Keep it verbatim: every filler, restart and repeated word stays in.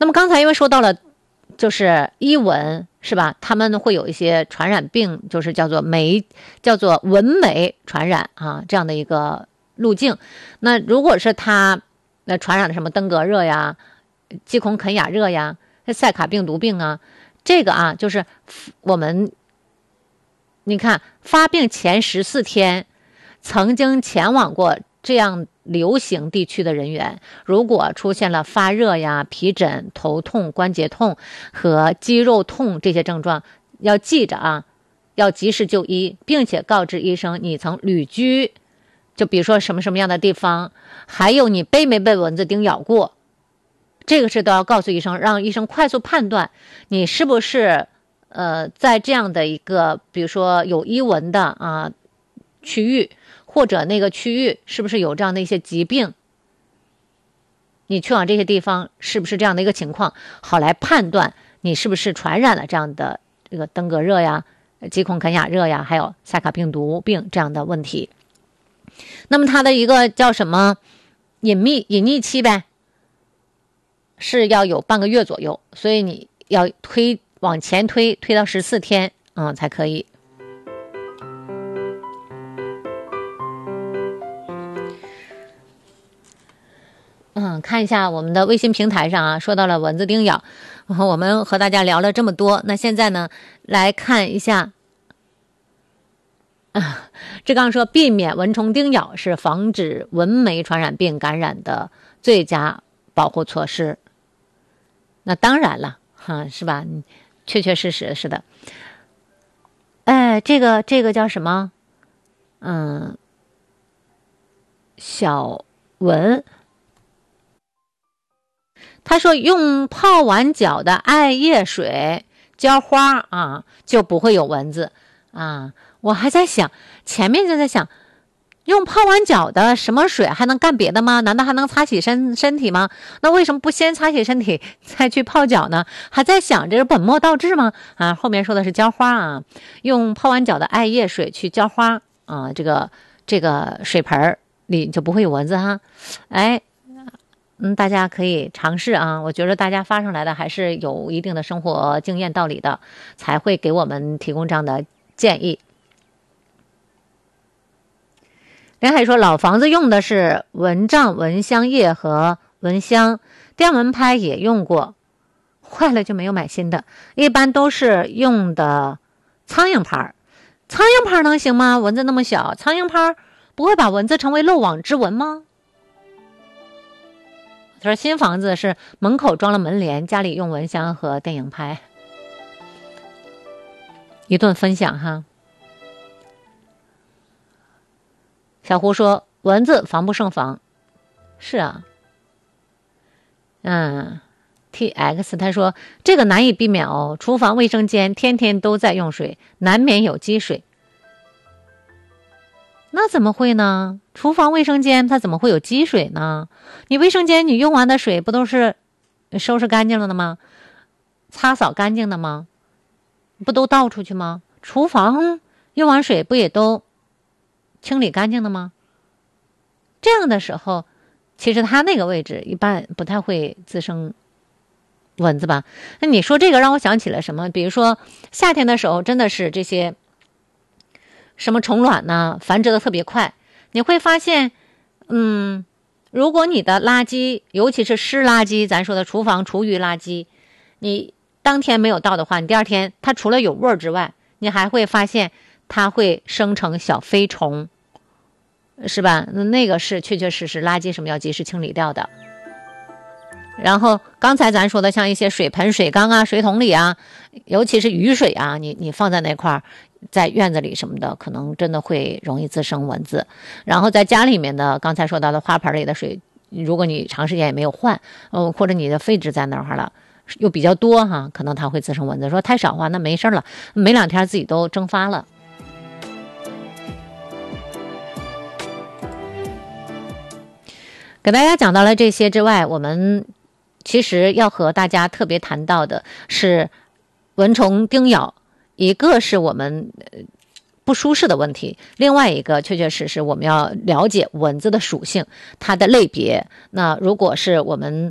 那么刚才因为说到了，就是伊蚊是吧？他们会有一些传染病，就是叫做媒，叫做蚊媒传染啊，这样的一个路径。那如果是它那传染的什么登革热呀、鸡孔肯雅热呀、塞卡病毒病啊，这个啊，就是我们你看发病前十四天曾经前往过这样流行地区的人员，如果出现了发热呀、皮疹、头痛、关节痛和肌肉痛这些症状，要记着啊，要及时就医，并且告知医生你曾旅居，就比如说什么什么样的地方，还有你被没被蚊子叮咬过，这个是都要告诉医生，让医生快速判断你是不是呃在这样的一个比如说有伊蚊的啊区域，或者那个区域是不是有这样的一些疾病，你去往这些地方是不是这样的一个情况，好来判断你是不是传染了这样的这个登革热呀、鸡孔肯雅热呀，还有塞卡病毒病这样的问题。那么它的一个叫什么隐秘隐匿期呗，是要有半个月左右，所以你要推往前推推到十四天嗯才可以。嗯，看一下我们的微信平台上啊，说到了蚊子叮咬，然后我们和大家聊了这么多，那现在呢，来看一下，啊，这刚说避免蚊虫叮咬是防止蚊媒传染病感染的最佳保护措施。那当然了，哈，是吧？确确实实是的。哎，这个这个叫什么？嗯，小文。他说用泡完脚的艾叶水浇花啊，就不会有蚊子啊。我还在想，前面就在想，用泡完脚的什么水还能干别的吗？难道还能擦洗身身体吗？那为什么不先擦洗身体再去泡脚呢？还在想这是本末倒置吗？啊，后面说的是浇花啊，用泡完脚的艾叶水去浇花啊，这个这个水盆里就不会有蚊子哈。哎。嗯，大家可以尝试啊，我觉得大家发上来的还是有一定的生活经验道理的，才会给我们提供这样的建议。连海说老房子用的是蚊帐、蚊香叶和蚊香，电蚊拍也用过，坏了就没有买新的，一般都是用的苍蝇拍。苍蝇拍能行吗？蚊子那么小，苍蝇拍不会把蚊子成为漏网之蚊吗？他说新房子是门口装了门帘，家里用蚊香和电影拍。一顿分享哈。小胡说蚊子防不胜防。是啊。嗯 T X 他说这个难以避免哦，厨房卫生间天天都在用水，难免有积水。那怎么会呢？厨房卫生间它怎么会有积水呢？你卫生间你用完的水不都是收拾干净了的吗？擦扫干净的吗？不都倒出去吗？厨房用完水不也都清理干净的吗？这样的时候其实它那个位置一般不太会滋生蚊子吧。那你说这个让我想起了什么？比如说夏天的时候真的是这些什么虫卵呢繁殖的特别快，你会发现嗯，如果你的垃圾尤其是湿垃圾，咱说的厨房厨余垃圾，你当天没有倒的话，你第二天它除了有味儿之外，你还会发现它会生成小飞虫，是吧？那个是确确实实垃圾什么要及时清理掉的。然后刚才咱说的像一些水盆水缸啊水桶里啊，尤其是雨水啊，你你放在那块儿在院子里什么的，可能真的会容易滋生蚊子。然后在家里面的刚才说到的花盆里的水，如果你长时间也没有换，呃，或者你的废纸在那儿了又比较多哈，可能它会滋生蚊子。说太少的话那没事了，没两天自己都蒸发了。给大家讲到了这些之外，我们其实要和大家特别谈到的是蚊虫叮咬，一个是我们不舒适的问题，另外一个确确实实我们要了解蚊子的属性，它的类别。那如果是我们